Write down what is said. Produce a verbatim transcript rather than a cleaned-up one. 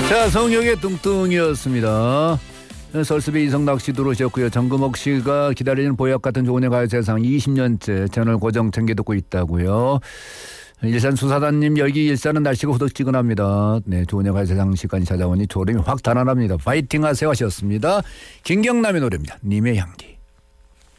자, 성형의 뚱뚱이었습니다. 서울숲에 이성낚시 들어오셨고요. 정금옥 씨가 기다리는 보약 같은 조은의 가요세상 이십 년째 채널 고정 챙겨 듣고 있다고요. 일산 수사단님, 여기 일산은 날씨가 후덥지근합니다. 네, 조은의 가요세상 시간이 찾아오니 졸음이 확 달아납니다. 파이팅 하세요 하셨습니다. 김경남의 노래입니다. 님의 향기.